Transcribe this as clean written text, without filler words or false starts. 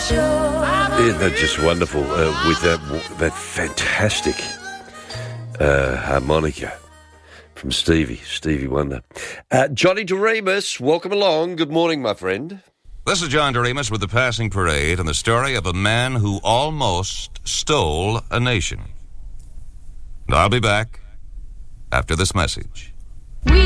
Isn't that just wonderful with that fantastic harmonica from Stevie Wonder. Johnny Doremus, welcome along. Good morning, my friend. This is John Doremus with the Passing Parade and the story of a man who almost stole a nation. And I'll be back after this message.